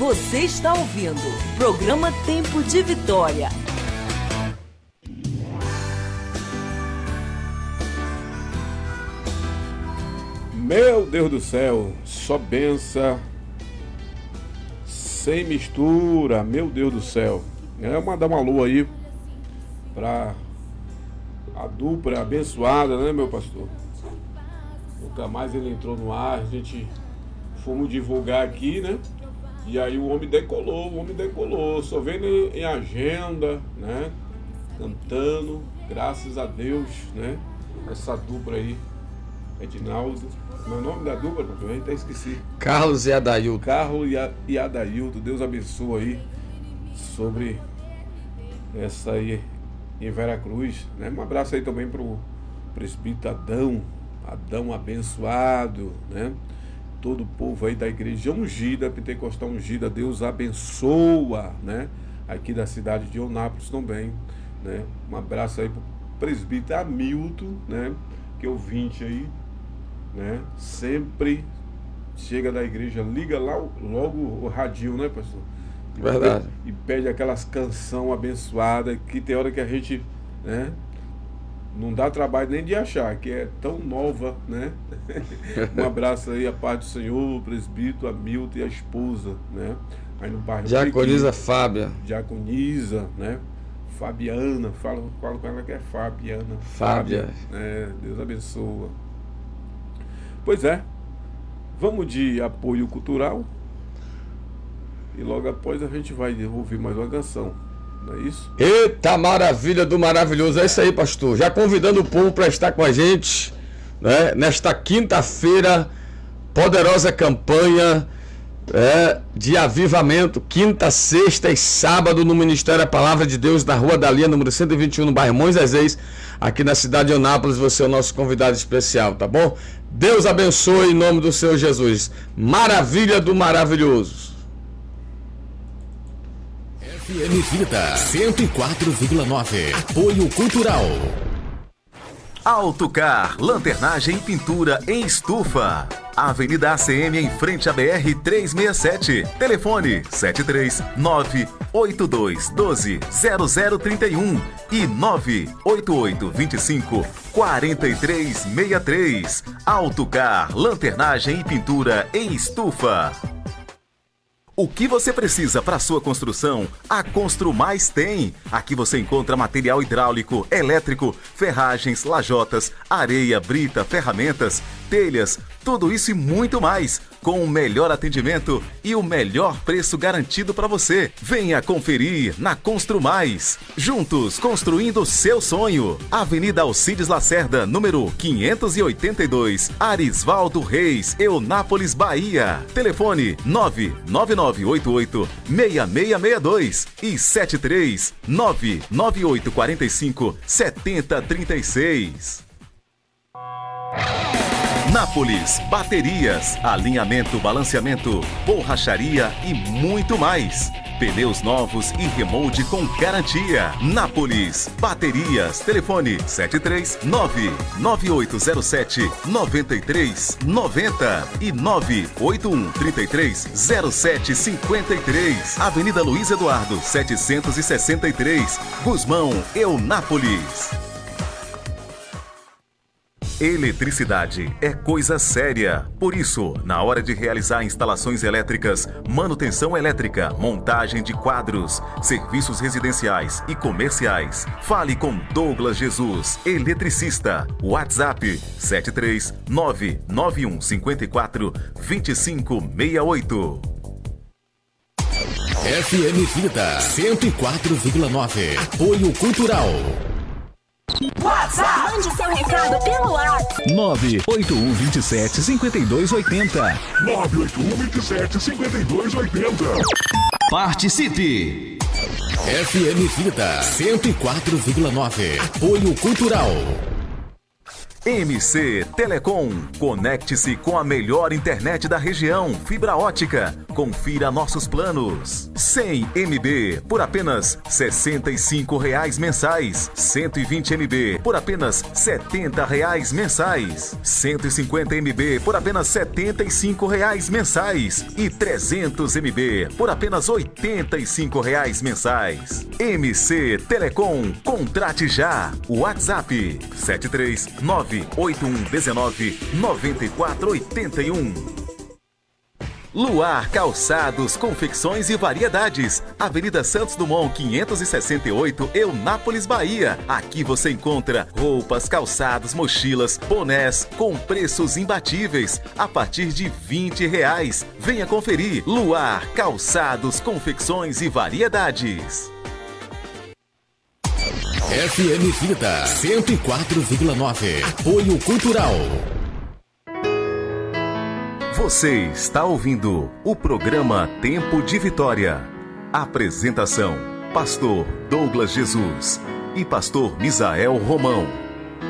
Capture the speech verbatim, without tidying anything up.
Você está ouvindo Programa Tempo de Vitória. Meu Deus do céu, só benção, sem mistura, meu Deus do céu. É mandar uma alô aí pra a dupla abençoada, né, meu pastor? Nunca mais ele entrou no ar, a gente fomos divulgar aqui, né? E aí o homem decolou, o homem decolou, só vendo em, em agenda, né? Cantando, graças a Deus, né? Essa dupla aí, Edinaldo. Meu nome da dupla, pastor, eu até esqueci. Carlos e Adailton. Carlos e Adailton, Deus abençoe aí sobre essa aí em Veracruz, né? Um abraço aí também pro presbítero Adão, Adão abençoado, né? Todo o povo aí da igreja ungida, pentecostal ungida, Deus abençoa, né? Aqui da cidade de Eunápolis também, né? Um abraço aí pro presbítero Hamilton, né? Que é ouvinte aí, né? Sempre chega da igreja, liga lá logo o radinho, né, pastor? Verdade. E pede aquelas canções abençoadas que tem hora que a gente, né? Não dá trabalho nem de achar, que é tão nova, né? Um abraço aí, a paz do Senhor, o presbítero Hamilton e a esposa, né? Aí no bairro Diaconisa Fábia. Diaconisa, né? Fabiana, fala, fala com ela que é Fabiana. Fábia. É, Deus abençoa. Pois é, vamos de apoio cultural e logo após a gente vai ouvir mais uma canção, não é isso? Eita maravilha do maravilhoso, é isso aí, pastor. Já convidando o povo para estar com a gente, né? Nesta quinta-feira, poderosa campanha é, de avivamento, quinta, sexta e sábado no Ministério da Palavra de Deus, na Rua da Linha, número cento e vinte e um, no bairro Moisés, aqui na cidade de Eunápolis. Você é o nosso convidado especial, tá bom? Deus abençoe em nome do Senhor Jesus. Maravilha do maravilhoso. F M Vida cento e quatro vírgula nove. Apoio Cultural. Autocar, lanternagem e pintura em estufa. Avenida A C M em frente à B R trezentos e sessenta e sete. Telefone sete três nove oito dois um dois zero zero três um e nove oito oito dois cinco quatro três seis três. Autocar, lanternagem e pintura em estufa. O que você precisa para sua construção, a Construmais tem. Aqui você encontra material hidráulico, elétrico, ferragens, lajotas, areia, brita, ferramentas, telhas, tudo isso e muito mais, com o melhor atendimento e o melhor preço garantido para você. Venha conferir na Construmais. Juntos, construindo o seu sonho. Avenida Alcides Lacerda, número quinhentos e oitenta e dois, Arisvaldo Reis, Eunápolis, Bahia. Telefone nove nove nove oito oito seis seis seis dois e sete três nove nove oito quatro cinco sete zero três seis. Nápoles Baterias, alinhamento, balanceamento, borracharia e muito mais. Pneus novos e remold com garantia. Nápoles Baterias, telefone sete três nove nove oito zero sete nove três nove zero e nove oito um três três zero sete cinco três. Avenida Luiz Eduardo setecentos e sessenta e três, Gusmão, Eunápolis. Eletricidade é coisa séria. Por isso, na hora de realizar instalações elétricas, manutenção elétrica, montagem de quadros, serviços residenciais e comerciais, fale com Douglas Jesus, eletricista. WhatsApp sete três nove nove um cinco quatro dois cinco seis oito. F M Vida cento e quatro vírgula nove. Apoio Cultural. WhatsApp. Mande seu recado pelo WhatsApp. nove oito um dois sete cinco dois oito zero. nove oito um dois sete cinco dois oito zero. Participe. F M Vida cento e quatro vírgula nove. Apoio Cultural. M C Telecom. Conecte-se com a melhor internet da região, fibra ótica. Confira nossos planos. cem megabytes por apenas sessenta e cinco reais mensais. cento e vinte megabytes por apenas setenta reais mensais. cento e cinquenta megabytes por apenas setenta e cinco reais mensais. E trezentos megabytes por apenas oitenta e cinco reais mensais. M C Telecom. Contrate já. WhatsApp sete três nove oito um um nove nove quatro oito um. Luar Calçados, Confecções e Variedades. Avenida Santos Dumont, quinhentos e sessenta e oito, Eunápolis, Bahia. Aqui você encontra roupas, calçados, mochilas, bonés com preços imbatíveis a partir de vinte reais. Venha conferir. Luar Calçados, Confecções e Variedades. F M Vida cento e quatro vírgula nove. Apoio Cultural. Você está ouvindo o programa Tempo de Vitória. Apresentação: Pastor Douglas Jesus e Pastor Misael Romão.